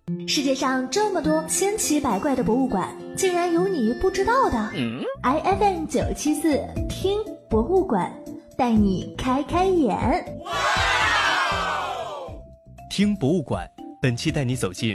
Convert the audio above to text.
世界上这么多千奇百怪的博物馆，竟然有你不知道的。IFM 974听博物馆，带你开开眼。 听博物馆，本期带你走进